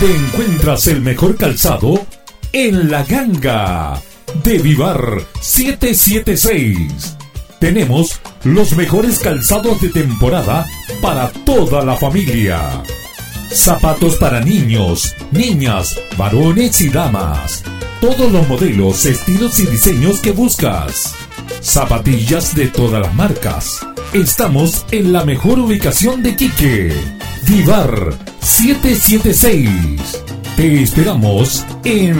¿Dónde encuentras el mejor calzado? En La Ganga de Vivar 776. Tenemos los mejores calzados de temporada para toda la familia. Zapatos para niños, niñas, varones y damas. Todos los modelos, estilos y diseños que buscas. Zapatillas de todas las marcas. Estamos en la mejor ubicación de Iquique. Vivar 776. Te esperamos en